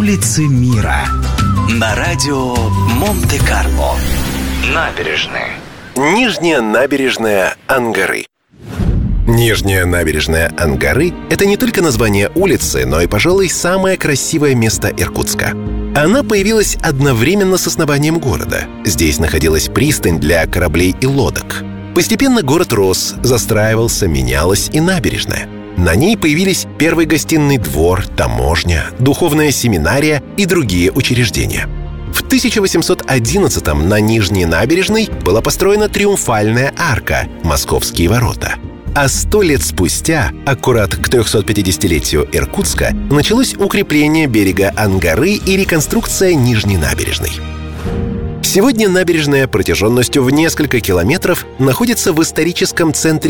Улицы мира. На радио Монте-Карло. Набережные. Нижняя набережная Ангары. Нижняя набережная Ангары – это не только название улицы, но и, пожалуй, самое красивое место Иркутска. Она появилась одновременно с основанием города. Здесь находилась пристань для кораблей и лодок. Постепенно город рос, застраивался, менялась и набережная. На ней появились первый гостиный двор, таможня, духовная семинария и другие учреждения. В 1811-м на Нижней набережной была построена триумфальная арка – Московские ворота. А 100 лет спустя, аккурат к 350-летию Иркутска, началось укрепление берега Ангары и реконструкция Нижней набережной. Сегодня набережная протяженностью в несколько километров находится в историческом центре